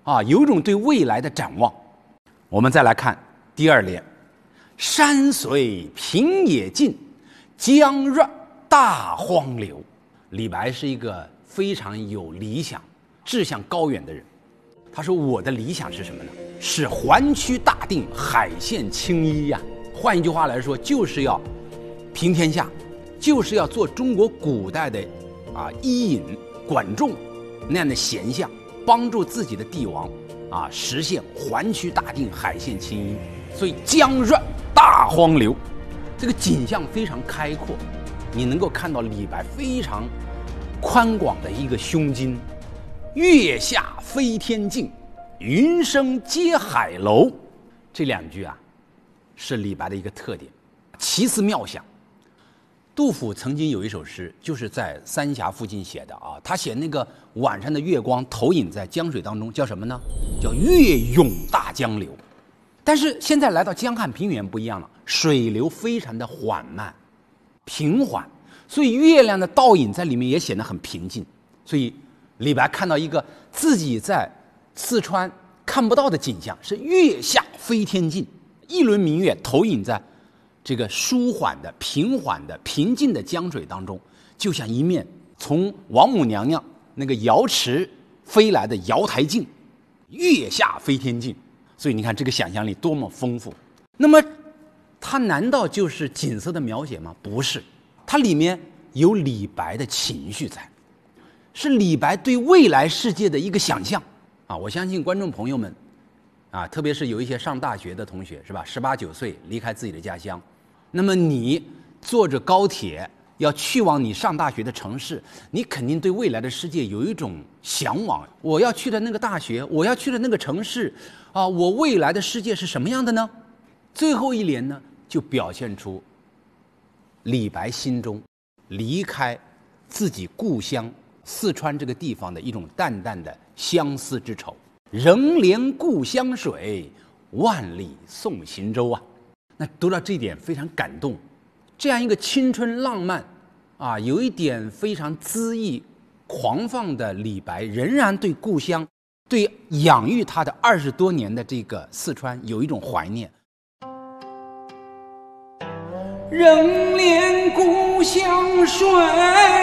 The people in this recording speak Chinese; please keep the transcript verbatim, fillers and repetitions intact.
啊，有一种对未来的展望。我们再来看第二联：山随平野尽，江若大荒流。李白是一个非常有理想、志向高远的人。他说：“我的理想是什么呢？是环区大定，海县青衣呀。换一句话来说，就是要平天下，就是要做中国古代的啊伊尹、管仲那样的贤相，帮助自己的帝王啊实现环区大定，海县青衣。所以江若大荒流，这个景象非常开阔，你能够看到李白非常宽广的一个胸襟。月下飞天镜，云生接海楼。这两句啊，是李白的一个特点，奇思妙想。杜甫曾经有一首诗，就是在三峡附近写的啊，他写那个晚上的月光投影在江水当中，叫什么呢？叫月涌大江流。但是现在来到江汉平原不一样了，水流非常的缓慢、平缓，所以月亮的倒影在里面也显得很平静。所以李白看到一个自己在四川看不到的景象，是月下飞天镜，一轮明月投影在这个舒缓的、平缓的、平静的江水当中，就像一面从王母娘娘那个瑶池飞来的瑶台镜，月下飞天镜。所以你看这个想象力多么丰富。那么它难道就是景色的描写吗？不是，它里面有李白的情绪在，是李白对未来世界的一个想象啊！我相信观众朋友们啊，特别是有一些上大学的同学，是吧？十八九岁离开自己的家乡，那么你坐着高铁要去往你上大学的城市，你肯定对未来的世界有一种向往。我要去的那个大学，我要去的那个城市啊，我未来的世界是什么样的呢？最后一联呢，就表现出李白心中离开自己故乡四川这个地方的一种淡淡的相思之愁。仍怜故乡水，万里送行舟啊！那读到这一点非常感动。这样一个青春浪漫啊，有一点非常恣意狂放的李白，仍然对故乡、对养育他的二十多年的这个四川有一种怀念。 仍怜故乡水。